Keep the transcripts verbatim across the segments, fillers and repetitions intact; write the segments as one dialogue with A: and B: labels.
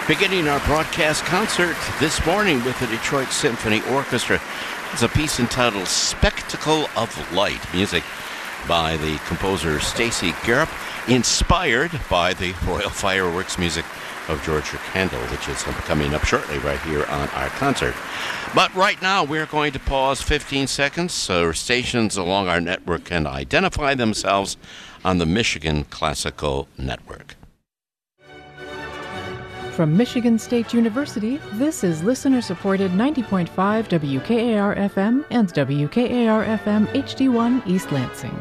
A: Beginning our broadcast concert this morning with the Detroit Symphony Orchestra. It's a piece entitled Spectacle of Light, music by the composer Stacy Garup, inspired by the Royal Fireworks music of George Handel, which is coming up shortly right here on our concert. But right now, we're going to pause fifteen seconds so stations along our network can identify themselves on the Michigan Classical Network.
B: From Michigan State University, this is listener-supported ninety point five W K A R F M and W K A R F M H D one East Lansing.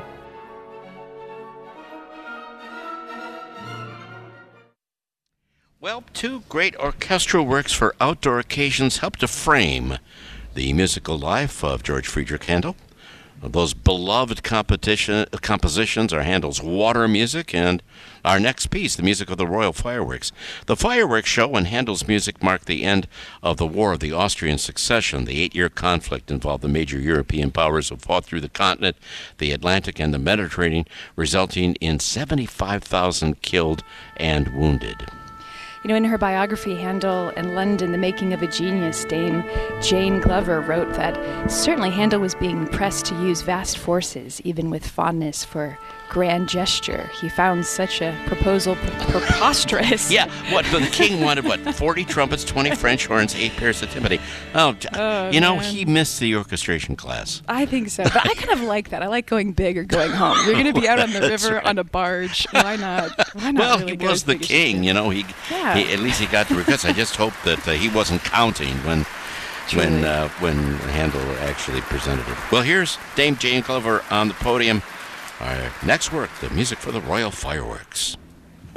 A: Well, two great orchestral works for outdoor occasions help to frame the musical life of George Friedrich Handel. Those beloved competition, compositions are Handel's Water music, and our next piece, the music of the Royal Fireworks. The fireworks show and Handel's music marked the end of the War of the Austrian Succession. The eight-year conflict involved the major European powers who fought through the continent, the Atlantic, and the Mediterranean, resulting in seventy-five thousand killed and wounded.
C: You know, in her biography, Handel and London, The Making of a Genius, Dame Jane Glover wrote that certainly Handel was being pressed to use vast forces, even with fondness for grand gesture. He found such a proposal pre- preposterous.
A: Yeah, what, the king wanted, what, forty trumpets, twenty French horns, eight pairs of timpani. Oh,
C: oh
A: you know,
C: man.
A: he missed the orchestration class.
C: I think so, but I kind of like that. I like going big or going home. You're going to be out on the river
A: right.
C: on a barge. Why not? Why not
A: Well,
C: really
A: he
C: go
A: was
C: as
A: the
C: big as
A: king, you know. He,
C: Yeah.
A: he at least he got the request. I just hope that uh, he wasn't counting when when
C: Truly.
A: uh, when Handel actually presented it. Well, here's Dame Jane Glover on the podium. Our next work, the music for the Royal Fireworks.